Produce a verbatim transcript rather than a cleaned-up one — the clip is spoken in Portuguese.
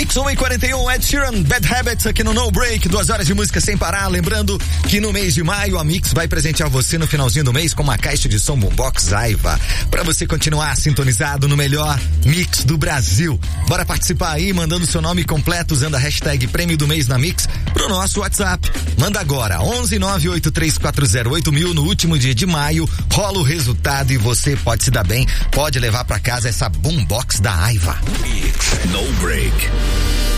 Mix um e quarenta e um, Ed Sheeran, Bad Habits aqui no No Break, duas horas de música sem parar. Lembrando que no mês de maio a Mix vai presentear você no finalzinho do mês com uma caixa de som Boombox Aiva, pra você continuar sintonizado no melhor mix do Brasil. Bora participar aí, mandando seu nome completo usando a hashtag Prêmio do Mês na Mix pro nosso WhatsApp. Manda agora, onze nove oito três quatro zero oito mil. No último dia de maio rola o resultado e você pode se dar bem, pode levar pra casa essa Boombox da Aiva. Mix No Break.